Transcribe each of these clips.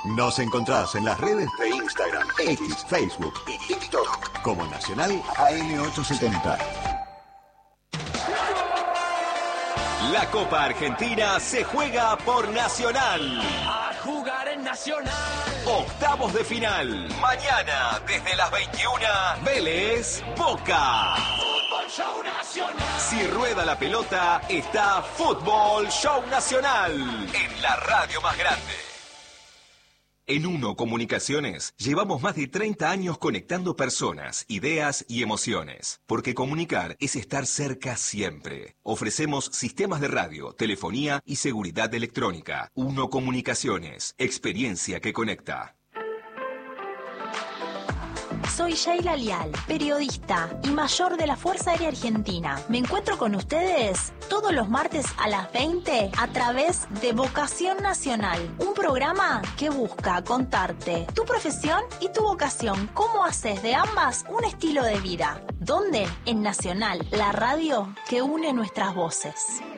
Nos encontrás en las redes de Instagram, X, Facebook y TikTok como Nacional AM870. La Copa Argentina se juega por Nacional. A jugar en Nacional. Octavos de final. Mañana, desde las 21, Vélez, Boca. Fútbol Show Nacional. Si rueda la pelota, está Fútbol Show Nacional. En la radio más grande. En Uno Comunicaciones llevamos más de 30 años conectando personas, ideas y emociones. Porque comunicar es estar cerca siempre. Ofrecemos sistemas de radio, telefonía y seguridad electrónica. Uno Comunicaciones, experiencia que conecta. Soy Sheila Lial, periodista y mayor de la Fuerza Aérea Argentina. Me encuentro con ustedes todos los martes a las 20 a través de Vocación Nacional, un programa que busca contarte tu profesión y tu vocación, cómo haces de ambas un estilo de vida. ¿Dónde? En Nacional, la radio que une nuestras voces.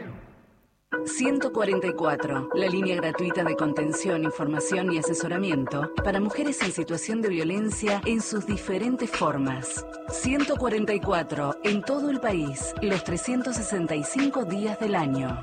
144, la línea gratuita de contención, información y asesoramiento para mujeres en situación de violencia en sus diferentes formas. 144, en todo el país, los 365 días del año.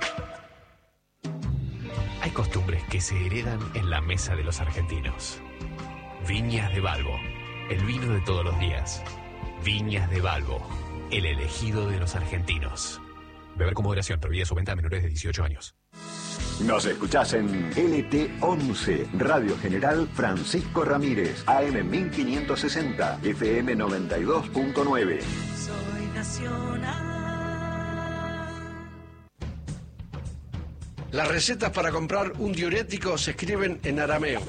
Hay costumbres que se heredan en la mesa de los argentinos. Viñas de Balbo, el vino de todos los días. Viñas de Balbo, el elegido de los argentinos. Beber con moderación, prohibida su venta a menores de 18 años. Nos escuchás en LT11, Radio General Francisco Ramírez, AM 1560, FM 92.9. Soy Nacional. Las recetas para comprar un diurético se escriben en arameo.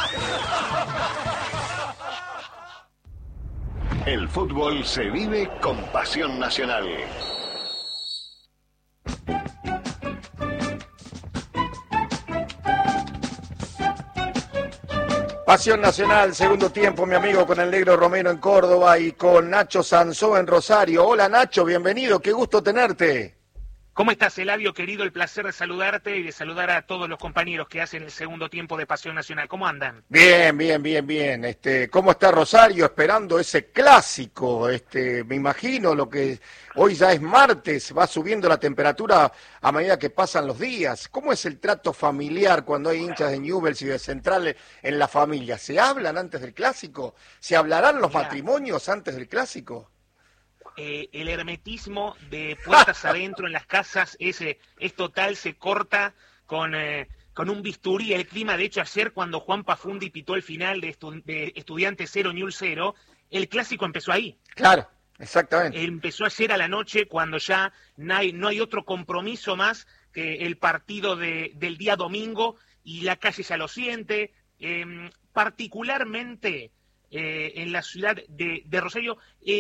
El fútbol se vive con pasión nacional. Pasión Nacional, segundo tiempo, mi amigo, con el Negro Romero en Córdoba y con Nacho Sansó en Rosario. Hola Nacho, bienvenido, qué gusto tenerte. ¿Cómo estás, Eladio, querido? El placer de saludarte y de saludar a todos los compañeros que hacen el segundo tiempo de Pasión Nacional. ¿Cómo andan? Bien. ¿Cómo está Rosario esperando ese clásico? Me imagino lo que hoy ya es martes, va subiendo la temperatura a medida que pasan los días. ¿Cómo es el trato familiar cuando hay hinchas de Newell's y de Central en la familia? ¿Se hablan antes del clásico? ¿Se hablarán los matrimonios antes del clásico? El hermetismo de puertas adentro en las casas es total, se corta con un bisturí el clima. De hecho, ayer cuando Juan Pafundi pitó el final de Estudiantes 0, Newell's 0, el clásico empezó ahí. Claro, exactamente. Empezó ayer a la noche cuando ya no hay otro compromiso más que el partido del día domingo y la calle ya lo siente. Particularmente en la ciudad de Rosario,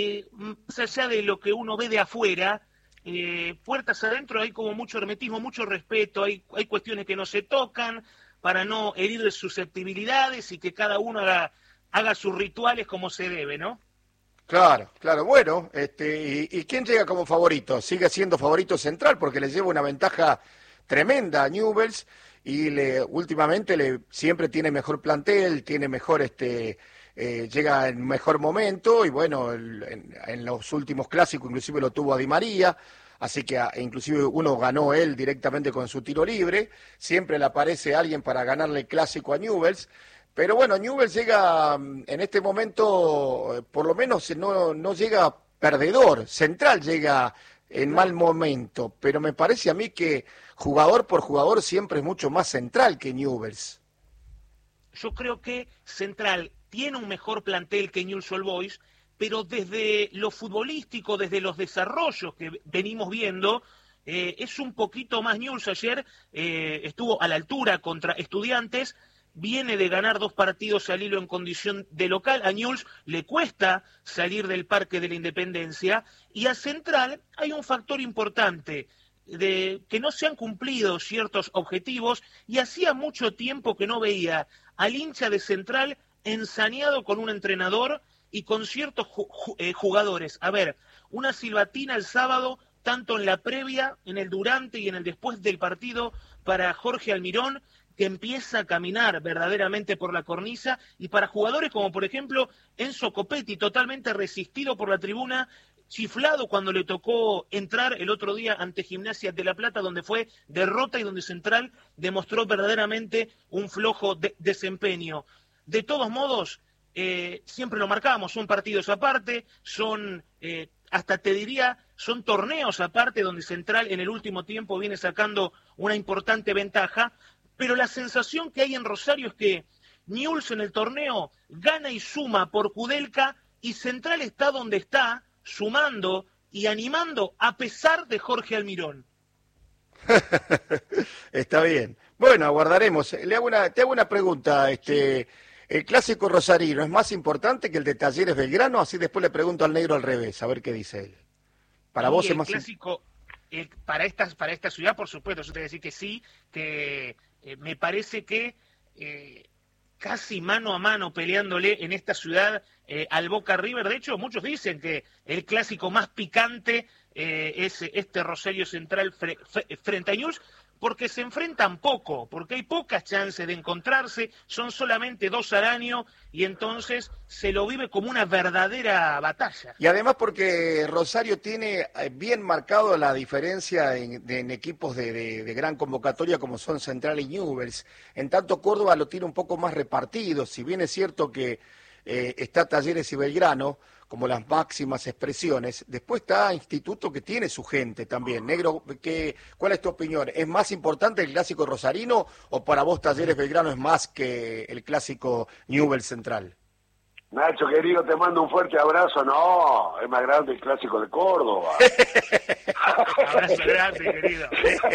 más allá de lo que uno ve de afuera, puertas adentro hay como mucho hermetismo, mucho respeto, hay cuestiones que no se tocan para no herir susceptibilidades y que cada uno haga sus rituales como se debe, ¿no? Claro, bueno, ¿y quién llega como favorito? Sigue siendo favorito Central porque le lleva una ventaja tremenda a Newell's y últimamente siempre tiene mejor plantel, tiene mejor llega en mejor momento y bueno, en los últimos clásicos inclusive lo tuvo a Di María, así que inclusive uno ganó él directamente con su tiro libre, siempre le aparece alguien para ganarle el clásico a Newell's, pero bueno, Newell's llega en este momento, por lo menos no llega perdedor, Central llega en mal momento, pero me parece a mí que jugador por jugador siempre es mucho más Central que Newell's. Yo creo que Central tiene un mejor plantel que Newell's Old Boys, pero desde lo futbolístico, desde los desarrollos que venimos viendo, es un poquito más Newell's. Ayer estuvo a la altura contra Estudiantes, viene de ganar 2 partidos al hilo en condición de local, a Newell's le cuesta salir del Parque de la Independencia, y a Central hay un factor importante, de que no se han cumplido ciertos objetivos, y hacía mucho tiempo que no veía al hincha de Central ensañado con un entrenador y con ciertos jugadores. A ver, una silbatina el sábado, tanto en la previa, en el durante y en el después del partido para Jorge Almirón, que empieza a caminar verdaderamente por la cornisa, y para jugadores como por ejemplo Enzo Copetti, totalmente resistido por la tribuna, chiflado cuando le tocó entrar el otro día ante Gimnasia de La Plata, donde fue derrota y donde Central demostró verdaderamente un flojo desempeño. De todos modos, siempre lo marcamos, son partidos aparte, son, hasta te diría, son torneos aparte donde Central en el último tiempo viene sacando una importante ventaja, pero la sensación que hay en Rosario es que Newell's en el torneo gana y suma por Kudelka, y Central está donde está, sumando y animando a pesar de Jorge Almirón. Está bien. Bueno, aguardaremos. Te hago una pregunta. ¿El clásico rosarino es más importante que el de Talleres Belgrano? Así después le pregunto al negro al revés, a ver qué dice él. Para vos es más clásico, para esta ciudad, por supuesto, yo te voy a decir que sí, que me parece que casi mano a mano peleándole en esta ciudad al Boca River. De hecho, muchos dicen que el clásico más picante es este Rosario Central frente a Newell's, porque se enfrentan poco, porque hay pocas chances de encontrarse, son solamente 2 al año, y entonces se lo vive como una verdadera batalla. Y además porque Rosario tiene bien marcado la diferencia en equipos de gran convocatoria como son Central y Newell's. En tanto Córdoba lo tiene un poco más repartido, si bien es cierto que está Talleres y Belgrano como las máximas expresiones, después está Instituto, que tiene su gente también. Negro, ¿cuál es tu opinión? ¿Es más importante el clásico rosarino o para vos Talleres Belgrano es más que el clásico Newell's Central? Nacho, querido, te mando un fuerte abrazo. No, es más grande el clásico de Córdoba. Abrazo grande, querido.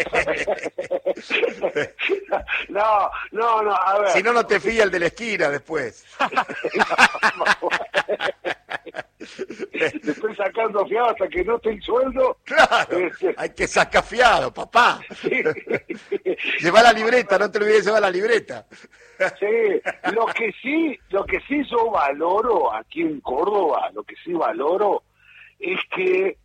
No, a ver. Si no, no te fía el de la esquina después. Te estoy sacando fiado hasta que no esté el sueldo. Claro, hay que sacar fiado, papá. Sí. Lleva la libreta, no te olvides llevar la libreta. Sí, lo que sí yo valoro aquí en Córdoba, lo que sí valoro es que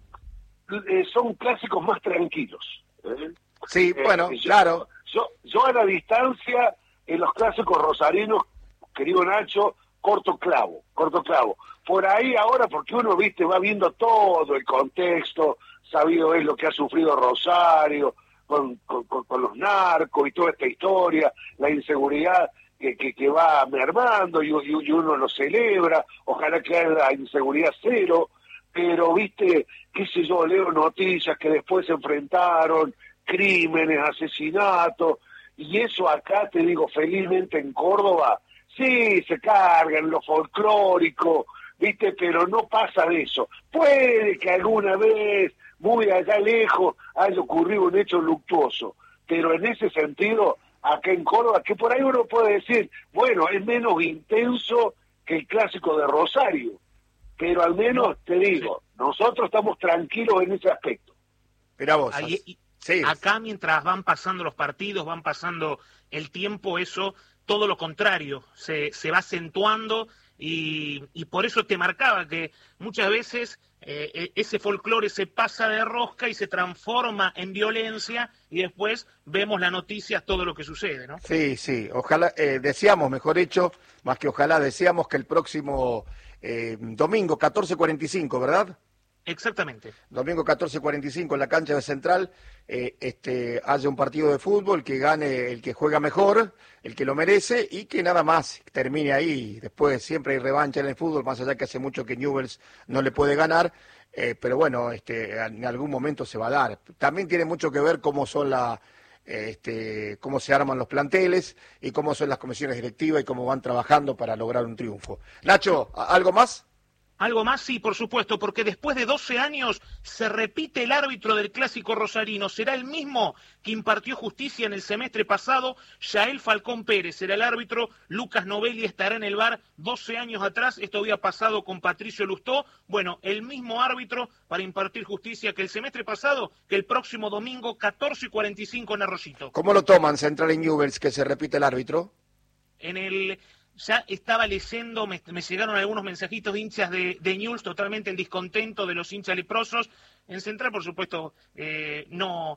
son clásicos más tranquilos. Sí, bueno, claro. Yo a la distancia, en los clásicos rosarinos, querido Nacho, corto clavo. Por ahí ahora, porque uno, va viendo todo el contexto, sabido es lo que ha sufrido Rosario, con los narcos y toda esta historia, la inseguridad que va mermando y uno lo celebra, ojalá que haya inseguridad cero, pero qué sé yo, leo noticias que después se enfrentaron, crímenes, asesinatos, y eso acá, te digo, felizmente en Córdoba, sí, se cargan lo folclórico, pero no pasa de eso. Puede que alguna vez, muy allá lejos, haya ocurrido un hecho luctuoso, pero en ese sentido, acá en Córdoba, que por ahí uno puede decir, bueno, es menos intenso que el clásico de Rosario, pero al menos, te digo, nosotros estamos tranquilos en ese aspecto. Pero vos, sí. Acá mientras van pasando los partidos, van pasando el tiempo, eso, todo lo contrario, se va acentuando, y por eso te marcaba que muchas veces ese folclore se pasa de rosca y se transforma en violencia, y después vemos las noticias, todo lo que sucede, ¿no? Sí, ojalá, deseamos, mejor dicho, más que ojalá, deseamos que el próximo domingo, 14:45, ¿verdad? Exactamente. Domingo 14:45 en la cancha de Central, haya un partido de fútbol, que gane el que juega mejor, el que lo merece, y que nada más termine ahí. Después siempre hay revancha en el fútbol, más allá que hace mucho que Newell's no le puede ganar, pero bueno, en algún momento se va a dar. También tiene mucho que ver cómo son cómo se arman los planteles y cómo son las comisiones directivas y cómo van trabajando para lograr un triunfo. Nacho, ¿algo más? Algo más, sí, por supuesto, porque después de 12 años se repite el árbitro del clásico rosarino. Será el mismo que impartió justicia en el semestre pasado. Yael Falcón Pérez será el árbitro. Lucas Novelli estará en el VAR 12 años atrás. Esto había pasado con Patricio Lustó. Bueno, el mismo árbitro para impartir justicia que el semestre pasado, que el próximo domingo 14:45 en Arroyito. ¿Cómo lo toman Central y Newell's que se repite el árbitro? Ya estaba leyendo, me llegaron algunos mensajitos de hinchas de Newell's, totalmente el descontento de los hinchas leprosos. En Central, por supuesto, no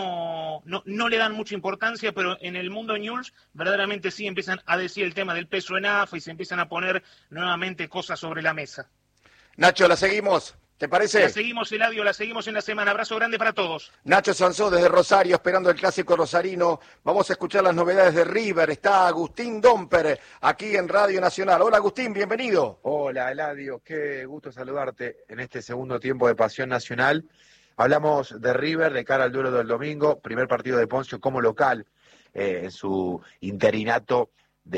le dan mucha importancia, pero en el mundo Newell's verdaderamente sí empiezan a decir el tema del peso en AFA y se empiezan a poner nuevamente cosas sobre la mesa. Nacho, la seguimos. ¿Te parece? La seguimos, Eladio, la seguimos en la semana. Abrazo grande para todos. Nacho Sansó desde Rosario, esperando el clásico rosarino. Vamos a escuchar las novedades de River. Está Agustín Domper aquí en Radio Nacional. Hola Agustín, bienvenido. Hola Eladio, qué gusto saludarte en este segundo tiempo de Pasión Nacional. Hablamos de River de cara al duelo del domingo, primer partido de Poncio como local en su interinato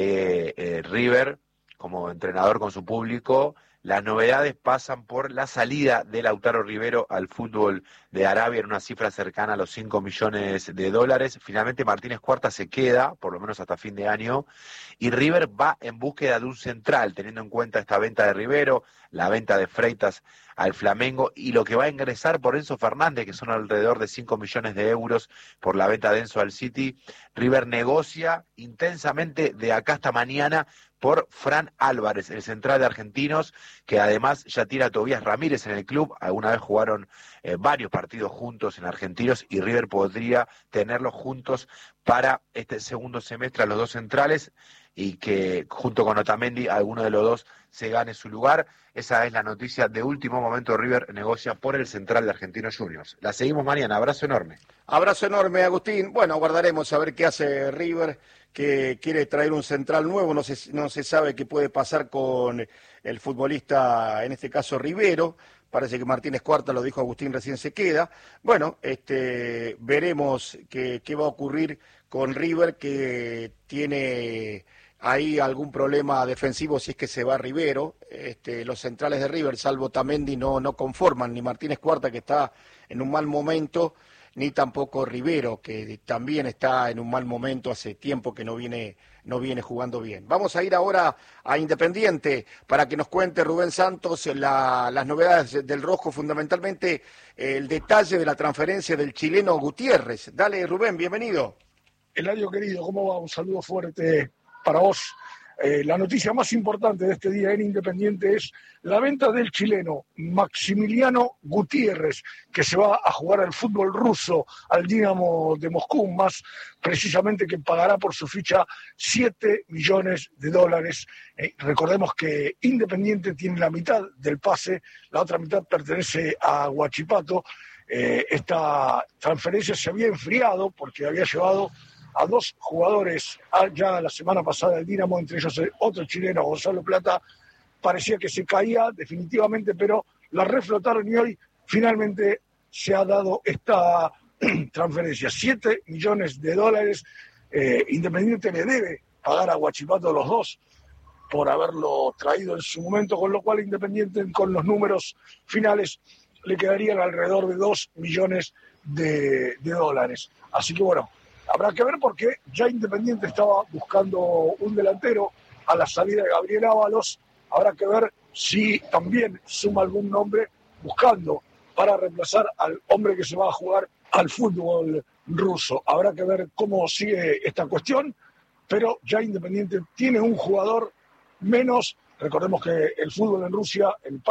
de River como entrenador con su público. Las novedades pasan por la salida de Lautaro Rivero al fútbol de Arabia en una cifra cercana a los 5 millones de dólares. Finalmente Martínez Cuarta se queda, por lo menos hasta fin de año, y River va en búsqueda de un central, teniendo en cuenta esta venta de Rivero, la venta de Freitas al Flamengo y lo que va a ingresar por Enzo Fernández, que son alrededor de 5 millones de euros por la venta de Enzo al City. River negocia intensamente de acá hasta mañana por Fran Álvarez, el central de Argentinos, que además ya tiene a Tobías Ramírez en el club. Alguna vez jugaron varios partidos juntos en Argentinos y River podría tenerlos juntos para este segundo semestre a los dos centrales y que junto con Otamendi alguno de los dos se gane su lugar. Esa es la noticia de último momento. River negocia por el central de Argentinos Juniors. La seguimos mañana. Abrazo enorme. Abrazo enorme, Agustín. Bueno, aguardaremos a ver qué hace River, que quiere traer un central nuevo. No se sabe qué puede pasar con el futbolista, en este caso Rivero. Parece que Martínez Cuarta, lo dijo Agustín, recién se queda. Bueno, veremos qué va a ocurrir con River, que tiene ahí algún problema defensivo si es que se va Rivero. Los centrales de River, salvo Tamendi, no conforman, ni Martínez Cuarta, que está en un mal momento, ni tampoco Rivero, que también está en un mal momento, hace tiempo que no viene jugando bien. Vamos a ir ahora a Independiente para que nos cuente Rubén Santos las novedades del rojo, fundamentalmente el detalle de la transferencia del chileno Gutiérrez. Dale, Rubén, bienvenido. Eladio querido, ¿cómo va? Un saludo fuerte para vos. La noticia más importante de este día en Independiente es la venta del chileno Maximiliano Gutiérrez, que se va a jugar al fútbol ruso, al Dinamo de Moscú, más precisamente que pagará por su ficha 7 millones de dólares. Recordemos que Independiente tiene la mitad del pase, la otra mitad pertenece a Huachipato. Esta transferencia se había enfriado porque había llevado a dos jugadores ya la semana pasada del Dinamo, entre ellos otro chileno, Gonzalo Plata. Parecía que se caía definitivamente, pero la reflotaron y hoy finalmente se ha dado esta transferencia. 7 millones de dólares. Independiente le debe pagar a Huachipato los dos por haberlo traído en su momento, con lo cual Independiente, con los números finales, le quedarían alrededor de 2 millones de dólares. Así que bueno, habrá que ver porque ya Independiente estaba buscando un delantero a la salida de Gabriel Ábalos. Habrá que ver si también suma algún nombre buscando para reemplazar al hombre que se va a jugar al fútbol ruso. Habrá que ver cómo sigue esta cuestión, pero ya Independiente tiene un jugador menos. Recordemos que el fútbol en Rusia,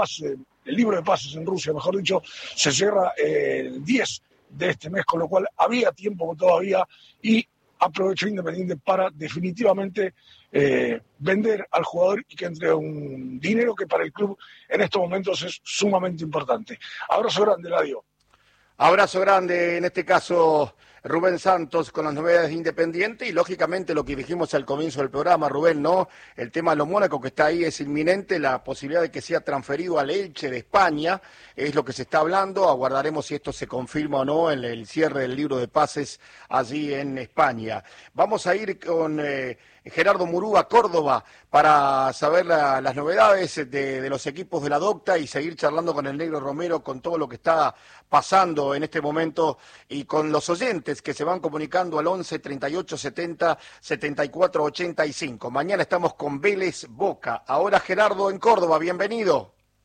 el libro de pases en Rusia, mejor dicho, se cierra el 10 de este mes, con lo cual había tiempo todavía y aprovechó Independiente para definitivamente vender al jugador y que entre un dinero que para el club en estos momentos es sumamente importante. Abrazo grande, Eladio. Abrazo grande, en este caso Rubén Santos con las novedades de Independiente y lógicamente lo que dijimos al comienzo del programa, Rubén, ¿no? El tema de los Mónacos que está ahí es inminente, la posibilidad de que sea transferido al Elche de España, es lo que se está hablando, aguardaremos si esto se confirma o no en el cierre del libro de pases allí en España. Vamos a ir con Gerardo Murúa, Córdoba, para saber las novedades de los equipos de la Docta y seguir charlando con el Negro Romero con todo lo que está pasando en este momento y con los oyentes que se van comunicando al 11 38 70 74 85. Mañana estamos con Vélez Boca. Ahora Gerardo en Córdoba, bienvenido.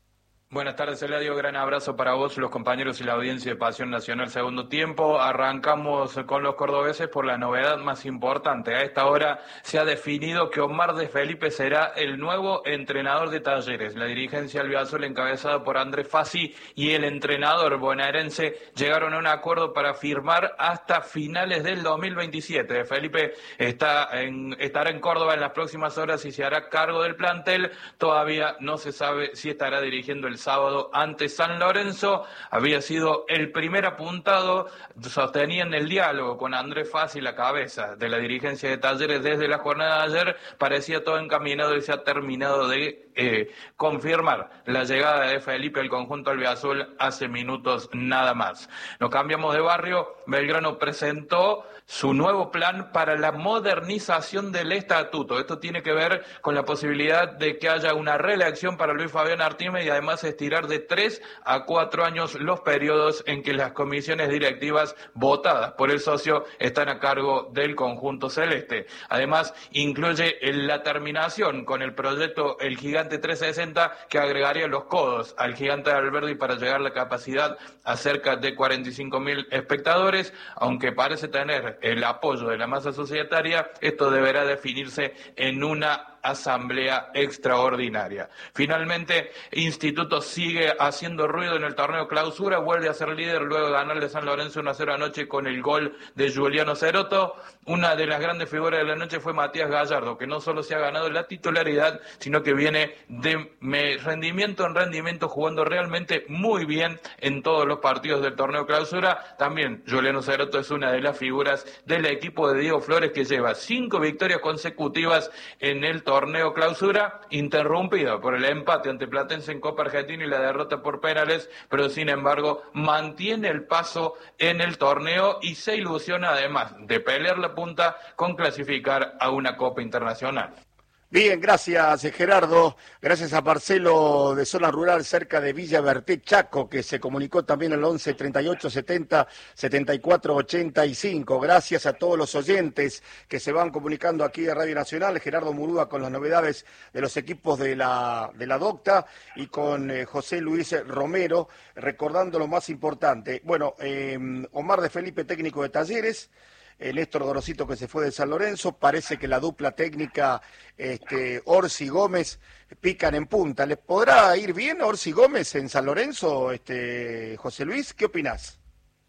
Buenas tardes, Eladio. Gran abrazo para vos, los compañeros y la audiencia de Pasión Nacional Segundo Tiempo. Arrancamos con los cordobeses por la novedad más importante. A esta hora se ha definido que Omar de Felipe será el nuevo entrenador de Talleres. La dirigencia albiazul, encabezada por Andrés Fassi, y el entrenador bonaerense llegaron a un acuerdo para firmar hasta finales del 2027. De Felipe estará en Córdoba en las próximas horas y se hará cargo del plantel. Todavía no se sabe si estará dirigiendo el sábado ante San Lorenzo. Había sido el primer apuntado, sostenían el diálogo con Andrés Fassi, la cabeza de la dirigencia de Talleres desde la jornada de ayer. Parecía todo encaminado y se ha terminado de confirmar la llegada de Felipe al conjunto albiazul hace minutos nada más. Nos cambiamos de barrio. Belgrano presentó su nuevo plan para la modernización del estatuto. Esto tiene que ver con la posibilidad de que haya una reelección para Luis Fabián Artime y además estirar de 3 a 4 años los periodos en que las comisiones directivas votadas por el socio están a cargo del conjunto celeste. Además, incluye la terminación con el proyecto El Gigante 360, que agregaría los codos al Gigante de Alberdi para llegar a la capacidad a cerca de 45.000 espectadores. Aunque parece tener el apoyo de la masa societaria, esto deberá definirse en una asamblea extraordinaria. Finalmente, Instituto sigue haciendo ruido en el torneo clausura, vuelve a ser líder luego de ganarle a San Lorenzo 1-0 anoche con el gol de Juliano Ceroto. Una de las grandes figuras de la noche fue Matías Gallardo, que no solo se ha ganado la titularidad, sino que viene de rendimiento en rendimiento, jugando realmente muy bien en todos los partidos del torneo clausura. También Juliano Ceroto es una de las figuras del equipo de Diego Flores, que lleva 5 victorias consecutivas en el torneo clausura, interrumpido por el empate ante Platense en Copa Argentina y la derrota por penales, pero sin embargo mantiene el paso en el torneo y se ilusiona además de pelear la punta con clasificar a una Copa Internacional. Bien, gracias Gerardo. Gracias a Marcelo de Zona Rural cerca de Villa Berté, Chaco, que se comunicó también al 11 38 70 74 85. Gracias a todos los oyentes que se van comunicando aquí a Radio Nacional. Gerardo Murúa con las novedades de los equipos de la Docta y con José Luis Romero recordando lo más importante. Bueno, Omar de Felipe, técnico de Talleres. Néstor Gorosito, que se fue de San Lorenzo. Parece que la dupla técnica Orsi Gómez pican en punta. ¿Les podrá ir bien Orsi Gómez en San Lorenzo, José Luis? ¿Qué opinás?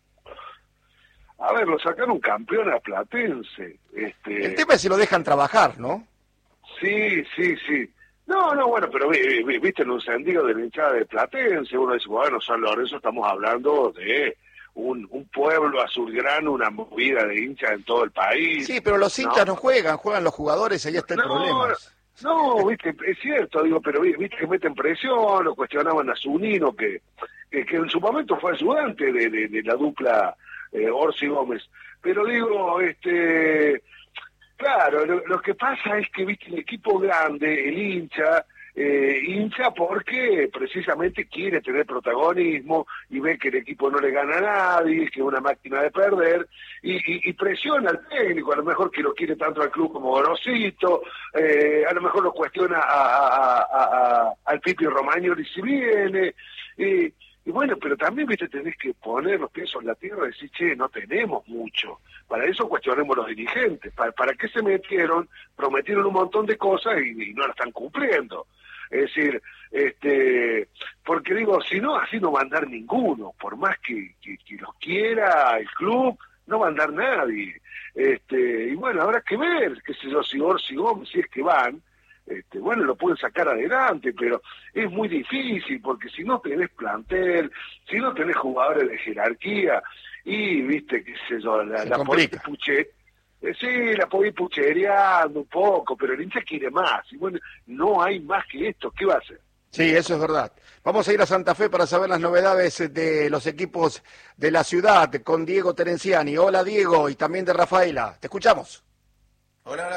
A ver, lo sacaron campeón a Platense. El tema es si lo dejan trabajar, ¿no? Sí. No, bueno, pero viste el encendido de la hinchada de Platense. Uno dice, bueno, San Lorenzo estamos hablando de un pueblo azulgrano, una movida de hinchas en todo el país. Sí, pero los hinchas no juegan los jugadores, ahí está el problema. No, viste, es cierto, digo, pero viste que meten presión, lo cuestionaban a Zunino, que en su momento fue ayudante de la dupla Orsi Gómez. Pero digo, claro, lo que pasa es que, viste, el equipo grande, el hincha porque precisamente quiere tener protagonismo y ve que el equipo no le gana a nadie, que es una máquina de perder, y presiona al técnico, a lo mejor que lo quiere tanto al club como Gorosito, a lo mejor lo cuestiona al Pipi Romagnoli si viene, y bueno, pero también, viste, tenés que poner los pies en la tierra y decir, che, no tenemos mucho. Para eso cuestionemos los dirigentes. ¿Para qué se metieron? Prometieron un montón de cosas y no la están cumpliendo. Es decir, porque digo, si no, así no va a andar ninguno. Por más que los quiera el club, no va a andar nadie. Y bueno, habrá que ver, qué sé yo, si Orsi Gómez, si es que van, bueno, lo pueden sacar adelante, pero es muy difícil, porque si no tenés plantel, si no tenés jugadores de jerarquía, y viste, qué sé yo, la podés puchereando un poco, pero el hincha quiere más, y bueno, no hay más que esto, ¿qué va a hacer? Sí, eso es verdad. Vamos a ir a Santa Fe para saber las novedades de los equipos de la ciudad, con Diego Terenciani. Hola Diego, y también de Rafaela, te escuchamos. Hola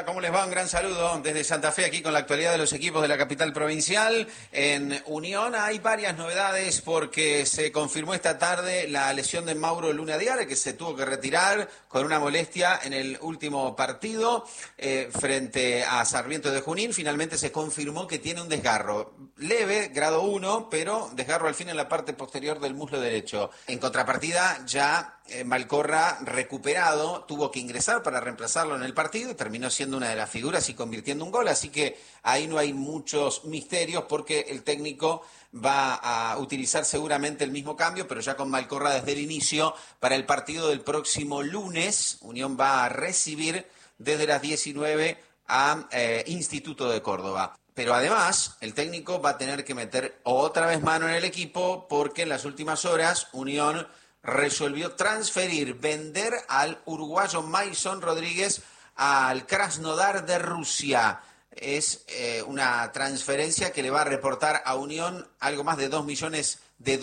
Hola, ¿cómo les va? Un gran saludo desde Santa Fe, aquí con la actualidad de los equipos de la capital provincial. En Unión hay varias novedades porque se confirmó esta tarde la lesión de Mauro Luna Diare, que se tuvo que retirar con una molestia en el último partido frente a Sarmiento de Junín. Finalmente se confirmó que tiene un desgarro leve, grado 1, pero desgarro al fin en la parte posterior del muslo derecho. En contrapartida, ya Malcorra, recuperado, tuvo que ingresar para reemplazarlo en el partido y terminó siendo una de las figuras y convirtiendo un gol, así que ahí no hay muchos misterios porque el técnico va a utilizar seguramente el mismo cambio, pero ya con Malcorra desde el inicio para el partido del próximo lunes. Unión va a recibir desde las 19 a Instituto de Córdoba. Pero además, el técnico va a tener que meter otra vez mano en el equipo porque en las últimas horas Unión resolvió vender al uruguayo Mason Rodríguez al Krasnodar de Rusia. Es una transferencia que le va a reportar a Unión algo más de $2 millones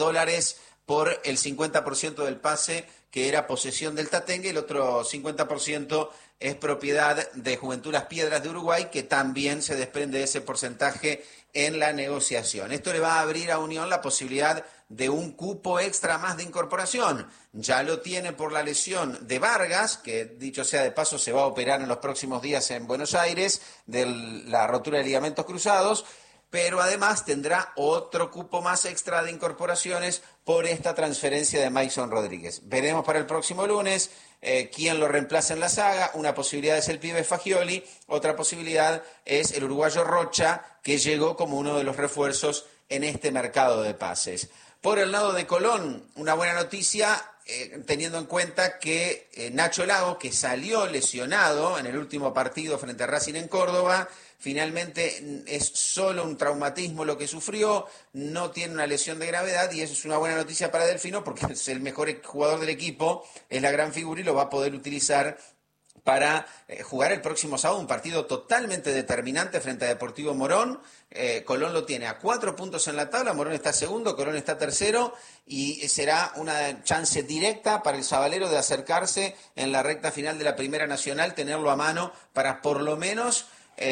por el 50% del pase, que era posesión del Tatengue. El otro 50% es propiedad de Juventud Las Piedras de Uruguay, que también se desprende de ese porcentaje en la negociación. Esto le va a abrir a Unión la posibilidad de un cupo extra más de incorporación. Ya lo tiene por la lesión de Vargas, que dicho sea de paso se va a operar en los próximos días en Buenos Aires, de la rotura de ligamentos cruzados, pero además tendrá otro cupo más extra de incorporaciones por esta transferencia de Mason Rodríguez. Veremos para el próximo lunes quién lo reemplaza en la saga. Una posibilidad es el pibe Fagioli, otra posibilidad es el uruguayo Rocha, que llegó como uno de los refuerzos en este mercado de pases. Por el lado de Colón, una buena noticia, teniendo en cuenta que Nacho Lago, que salió lesionado en el último partido frente a Racing en Córdoba, finalmente es solo un traumatismo lo que sufrió, no tiene una lesión de gravedad, y eso es una buena noticia para Delfino porque es el mejor jugador del equipo, es la gran figura y lo va a poder utilizar para jugar el próximo sábado un partido totalmente determinante frente a Deportivo Morón. Colón lo tiene a 4 puntos en la tabla, Morón está segundo, Colón está tercero, y será una chance directa para el sabalero de acercarse en la recta final de la Primera Nacional, tenerlo a mano para por lo menos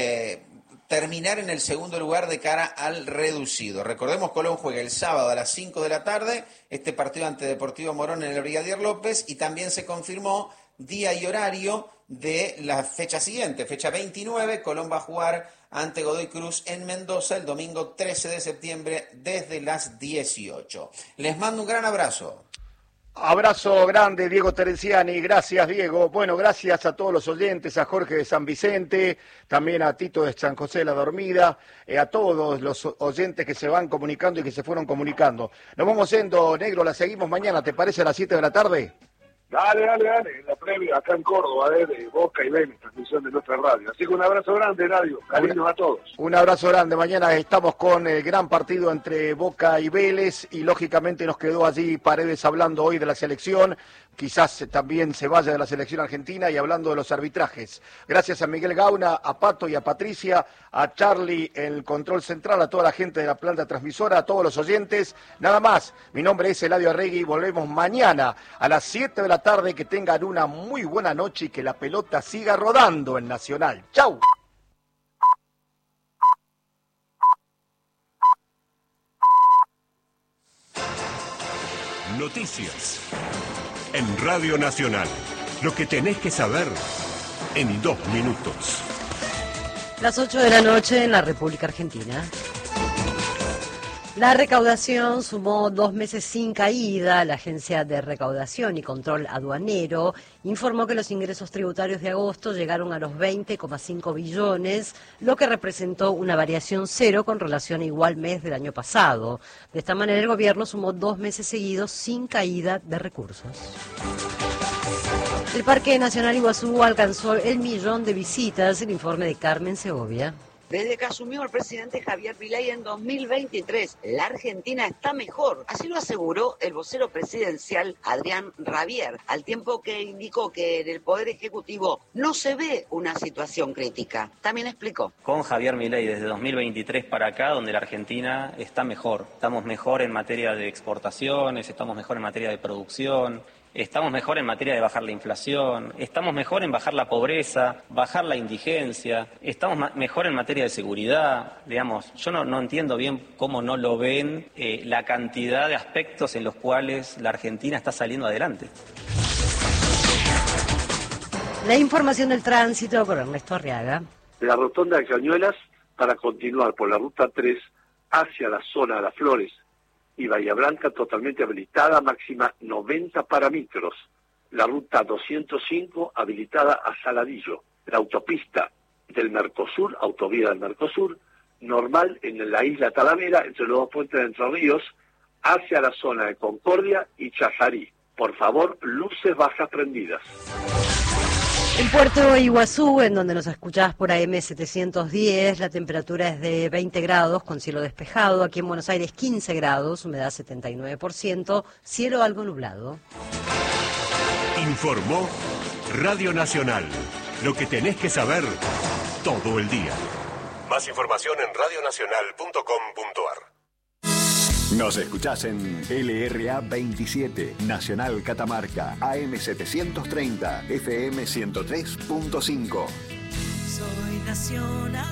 terminar en el segundo lugar de cara al reducido. Recordemos, Colón juega el sábado a las 5 de la tarde, este partido ante Deportivo Morón en el Brigadier López, y también se confirmó día y horario de la fecha siguiente, fecha 29, Colón va a jugar ante Godoy Cruz en Mendoza el domingo 13 de septiembre desde las 18. Les mando un gran abrazo. Abrazo grande, Diego Terenciani. Gracias, Diego. Bueno, gracias a todos los oyentes, a Jorge de San Vicente, también a Tito de San José de la Dormida, a todos los oyentes que se van comunicando y que se fueron comunicando. Nos vamos yendo, Negro, la seguimos mañana, ¿te parece a las 7 de la tarde? Dale, la previa acá en Córdoba, de Boca y Vélez, transmisión de nuestra radio. Así que un abrazo grande, Radio, cariños a todos. Un abrazo grande, mañana estamos con el gran partido entre Boca y Vélez, y lógicamente nos quedó allí Paredes hablando hoy de la selección, quizás también se vaya de la selección argentina, y hablando de los arbitrajes. Gracias a Miguel Gauna, a Pato y a Patricia, a Charlie en el control central, a toda la gente de la planta transmisora, a todos los oyentes. Nada más, mi nombre es Eladio Arregui, volvemos mañana a las 7 de la tarde, que tengan una muy buena noche y que la pelota siga rodando en Nacional. ¡Chau! Noticias en Radio Nacional. Lo que tenés que saber en 2 minutos. Las 8 de la noche en la República Argentina. La recaudación sumó 2 meses sin caída. La Agencia de Recaudación y Control Aduanero informó que los ingresos tributarios de agosto llegaron a los 20,5 billones, lo que representó una variación cero con relación a igual mes del año pasado. De esta manera, el gobierno sumó 2 meses seguidos sin caída de recursos. El Parque Nacional Iguazú alcanzó el 1 millón de visitas, el informe de Carmen Segovia. Desde que asumió el presidente Javier Milei en 2023, la Argentina está mejor. Así lo aseguró el vocero presidencial Adrián Rabier, al tiempo que indicó que en el Poder Ejecutivo no se ve una situación crítica. También explicó. Con Javier Milei desde 2023 para acá, donde la Argentina está mejor. Estamos mejor en materia de exportaciones, estamos mejor en materia de producción. estamos mejor en materia de bajar la inflación, estamos mejor en bajar la pobreza, bajar la indigencia, estamos mejor en materia de seguridad. Digamos, yo no entiendo bien cómo no lo ven la cantidad de aspectos en los cuales la Argentina está saliendo adelante. La información del tránsito por Ernesto Arriaga. La rotonda de Cañuelas para continuar por la ruta 3 hacia la zona de Las Flores y Bahía Blanca totalmente habilitada, máxima 90 parámetros. La ruta 205 habilitada a Saladillo. La autopista del Mercosur, autovía del Mercosur, normal en la isla Talavera, entre los dos puentes de Entre Ríos, hacia la zona de Concordia y Chajarí. Por favor, luces bajas prendidas. En Puerto Iguazú, en donde nos escuchás por AM 710, la temperatura es de 20 grados con cielo despejado. Aquí en Buenos Aires 15 grados, humedad 79%, cielo algo nublado. Informó Radio Nacional. Lo que tenés que saber todo el día. Más información en radionacional.com.ar. Nos escuchás en LRA 27, Nacional Catamarca, AM 730, FM 103.5. Soy nacional.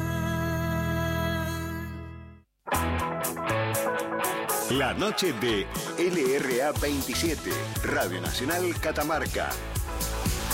La noche de LRA 27, Radio Nacional Catamarca.